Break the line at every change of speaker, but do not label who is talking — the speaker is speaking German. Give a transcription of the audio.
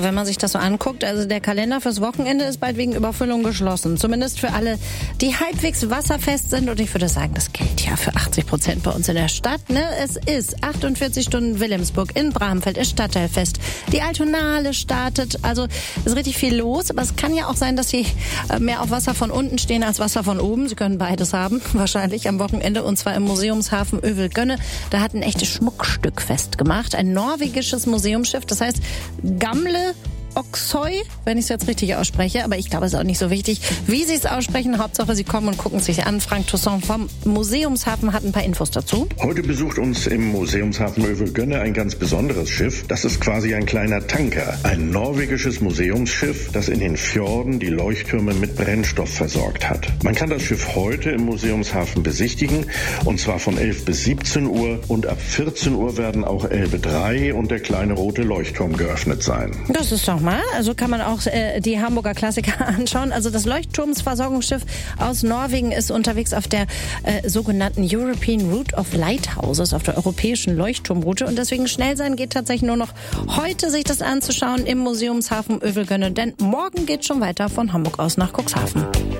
Ja, wenn man sich das so anguckt, also der Kalender fürs Wochenende ist bald wegen Überfüllung geschlossen. Zumindest für alle, die halbwegs wasserfest sind. Und ich würde sagen, das gilt ja für 80% bei uns in der Stadt. Ne? Es ist 48 Stunden Wilhelmsburg, in Bramfeld ist Stadtteilfest. Die Altonale startet, also ist richtig viel los. Aber es kann ja auch sein, dass Sie mehr auf Wasser von unten stehen als Wasser von oben. Sie können beides haben, wahrscheinlich am Wochenende. Und zwar im Museumshafen Övelgönne. Da hat ein echtes Schmuckstück festgemacht. Ein norwegisches Museumsschiff, das heißt Gamle Oksøy, wenn ich es jetzt richtig ausspreche, aber ich glaube, es ist auch nicht so wichtig, wie Sie es aussprechen. Hauptsache, Sie kommen und gucken es sich an. Frank Toussaint vom Museumshafen hat ein paar Infos dazu.
Heute besucht uns im Museumshafen Övelgönne ein ganz besonderes Schiff. Das ist quasi ein kleiner Tanker. Ein norwegisches Museumsschiff, das in den Fjorden die Leuchttürme mit Brennstoff versorgt hat. Man kann das Schiff heute im Museumshafen besichtigen, und zwar von 11 bis 17 Uhr. Und ab 14 Uhr werden auch Elbe 3 und der kleine rote Leuchtturm geöffnet sein.
Das ist doch mal. Also kann man auch die Hamburger Klassiker anschauen. Also das Leuchtturmsversorgungsschiff aus Norwegen ist unterwegs auf der sogenannten European Route of Lighthouses, auf der europäischen Leuchtturmroute. Und deswegen schnell sein geht tatsächlich nur noch heute, sich das anzuschauen im Museumshafen Övelgönne. Denn morgen geht schon weiter von Hamburg aus nach Cuxhaven.